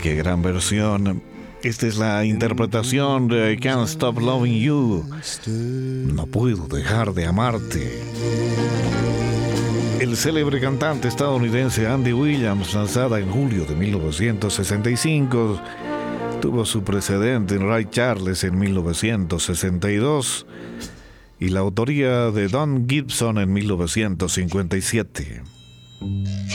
Qué gran versión. Esta es la interpretación de Can't Stop Loving You. No puedo dejar de amarte. El célebre cantante estadounidense Andy Williams, lanzada en julio de 1965, tuvo su precedente en Ray Charles en 1962 y la autoría de Don Gibson en 1957.